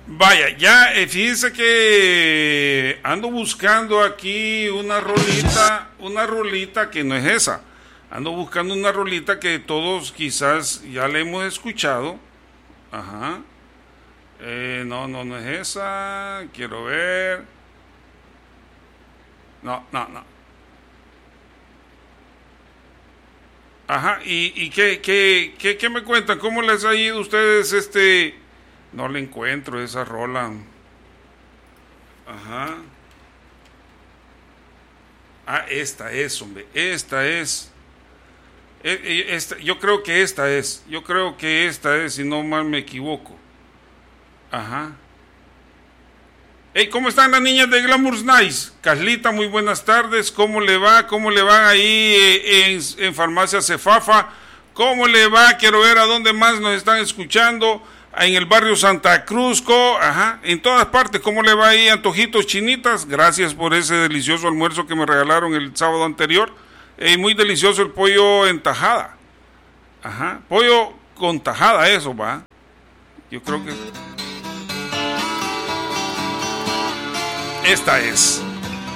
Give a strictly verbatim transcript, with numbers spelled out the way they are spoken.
Vaya, ya, eh, fíjense que ando buscando aquí una rolita, una rolita que no es esa. Ando buscando una rolita que todos quizás ya le hemos escuchado. Ajá. Eh, no, no, no es esa. Quiero ver. No, no, no. Ajá. ¿Y, y qué, qué, qué, qué me cuentan? ¿Cómo les ha ido a ustedes este? No le encuentro esa rola. Ajá. Ah, esta es, hombre. Esta es. Eh, eh, Esta, yo creo que esta es. Yo creo que esta es, si no mal me equivoco. Ajá. Hey, ¿cómo están las niñas de Glamour's Nice? Carlita, muy buenas tardes. ¿Cómo le va? ¿Cómo le van ahí eh, en, en Farmacia Cefafa? ¿Cómo le va? Quiero ver a dónde más nos están escuchando. En el barrio Santa Cruzco, ajá, en todas partes. ¿Cómo le va ahí, antojitos chinitas? Gracias por ese delicioso almuerzo que me regalaron el sábado anterior. Eh, muy delicioso el pollo en tajada. Ajá, pollo con tajada, eso va. Yo creo que esta es.